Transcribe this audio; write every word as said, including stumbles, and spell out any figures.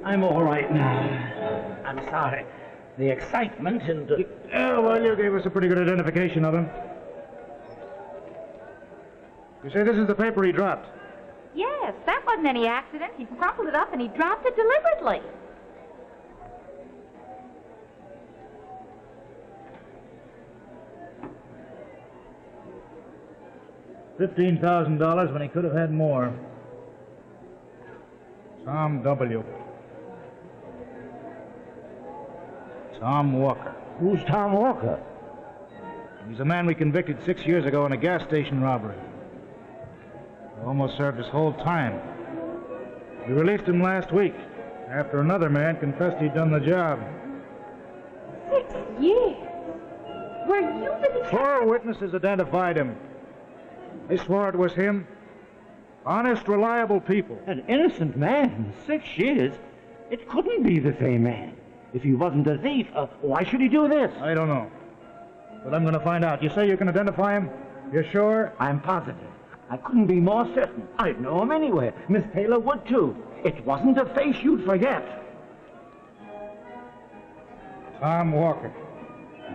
I'm all right now. I'm sorry. The excitement and... Uh... Yeah, well, you gave us a pretty good identification of him. You say this is the paper he dropped? Yes, that wasn't any accident. He crumpled it up and he dropped it deliberately. Fifteen thousand dollars when he could have had more. Tom W. Tom Walker. Who's Tom Walker? He's a man we convicted six years ago in a gas station robbery. He almost served his whole time. We released him last week after another man confessed he'd done the job. Six years? Were you the detective? Four witnesses identified him. They swore it was him. Honest, reliable people. An innocent man. Six years? It couldn't be the same man. If he wasn't a thief, uh, why should he do this? I don't know. But I'm going to find out. You say you can identify him? You're sure? I'm positive. I couldn't be more certain. I'd know him anywhere. Miss Taylor would, too. It wasn't a face you'd forget. Tom Walker.